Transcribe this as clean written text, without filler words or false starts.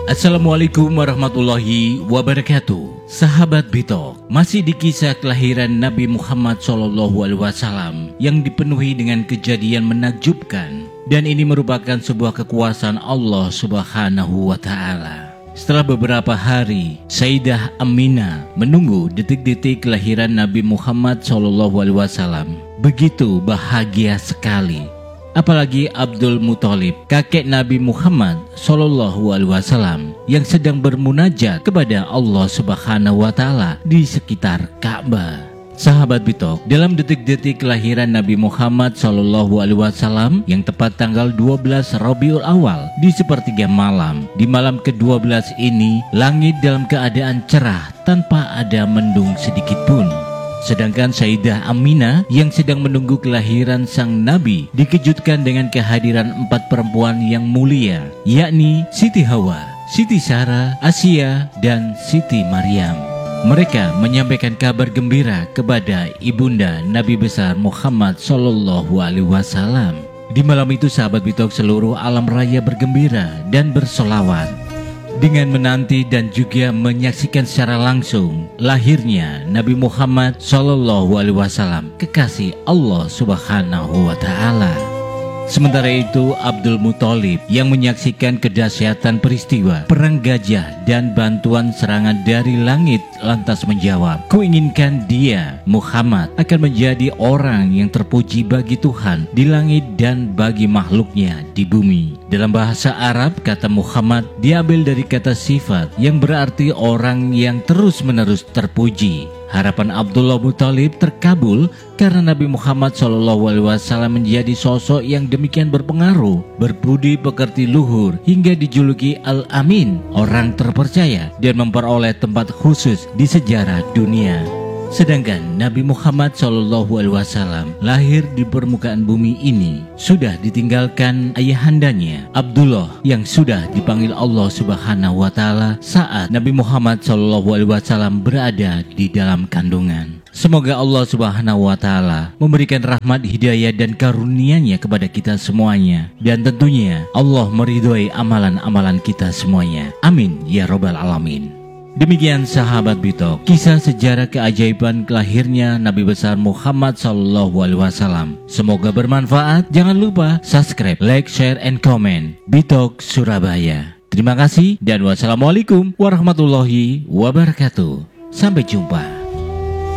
Assalamualaikum warahmatullahi wabarakatuh. Sahabat Bitok, masih di kisah kelahiran Nabi Muhammad SAW yang dipenuhi dengan kejadian menakjubkan, dan ini merupakan sebuah kekuasaan Allah Subhanahu wa Ta'ala. Setelah beberapa hari, Sayyidah Aminah menunggu detik-detik kelahiran Nabi Muhammad SAW. Begitu bahagia sekali. Apalagi Abdul Muthalib, kakek Nabi Muhammad SAW, yang sedang bermunajat kepada Allah Subhanahu wa Ta'ala di sekitar Ka'bah. Sahabat Bitok, dalam detik-detik kelahiran Nabi Muhammad SAW yang tepat tanggal 12 Rabiul Awal di sepertiga malam, di malam ke-12 ini langit dalam keadaan cerah tanpa ada mendung sedikit pun. Sedangkan Sayyidah Aminah yang sedang menunggu kelahiran sang Nabi dikejutkan dengan kehadiran 4 perempuan yang mulia, yakni Siti Hawa, Siti Sarah, Asia, dan Siti Maryam. Mereka menyampaikan kabar gembira kepada ibunda Nabi besar Muhammad SAW. Di malam itu sahabat Bitok, seluruh alam raya bergembira dan bersolawat dengan menanti dan juga menyaksikan secara langsung lahirnya Nabi Muhammad SAW, kekasih Allah Subhanahu wa Ta'ala. Sementara itu Abdul Muthalib yang menyaksikan kedahsyatan peristiwa perang gajah dan bantuan serangan dari langit lantas menjawab, "Kuinginkan dia, Muhammad, akan menjadi orang yang terpuji bagi Tuhan di langit dan bagi makhluknya di bumi." Dalam bahasa Arab, kata Muhammad diambil dari kata sifat yang berarti orang yang terus-menerus terpuji. Harapan Abdullah Muthalib terkabul karena Nabi Muhammad SAW menjadi sosok yang demikian berpengaruh, berbudi pekerti luhur, hingga dijuluki Al-Amin, orang terpercaya, dan memperoleh tempat khusus di sejarah dunia. Sedangkan Nabi Muhammad SAW lahir di permukaan bumi ini sudah ditinggalkan ayahandanya Abdullah yang sudah dipanggil Allah Subhanahu wa Ta'ala saat Nabi Muhammad SAW berada di dalam kandungan. Semoga Allah Subhanahu wa Ta'ala memberikan rahmat, hidayah, dan karunia-Nya kepada kita semuanya, dan tentunya Allah meridhoi amalan-amalan kita semuanya. Amin ya Rabbal Alamin. Demikian sahabat Bitok, kisah sejarah keajaiban kelahirnya Nabi besar Muhammad SAW. Semoga bermanfaat. Jangan lupa subscribe, like, share, and comment. Bitok Surabaya. Terima kasih dan wassalamualaikum warahmatullahi wabarakatuh. Sampai jumpa.